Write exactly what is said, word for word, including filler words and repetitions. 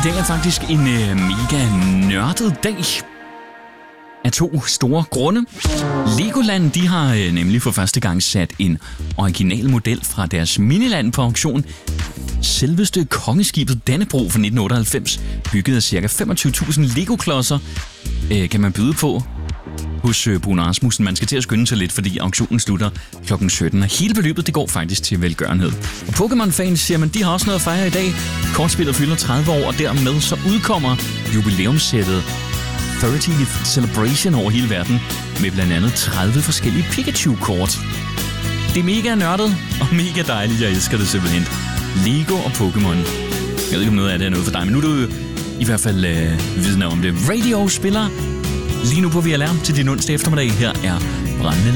dag er faktisk en øh, mega nørdet dag. Af to store grunde. Legoland, de har øh, nemlig for første gang sat en original model fra deres miniland på auktion. Selveste kongeskibet Dannebrog fra nitten otteoghalvfems, bygget af ca. femogtyve tusind Lego-klodser, øh, kan man byde på hos øh, Bruun Rasmussen. Man skal til at skynde sig lidt, fordi auktionen slutter klokken sytten, og hele beløbet det går faktisk til velgørenhed. Og Pokémon-fans siger man, de har også noget at fejre i dag. Kortspillet fylder tredive år, og dermed så udkommer jubilæumssættet thirtieth Celebration over hele verden, med blandt andet tredive forskellige Pikachu-kort. Det er mega nørdet og mega dejligt. Jeg elsker det simpelthen. Lego og Pokémon. Jeg ved ikke, om noget af det er noget for dig, men nu er du i hvert fald øh, vidne om det. Radio spiller lige nu på V L R til din onsdag eftermiddag. Her er Brændende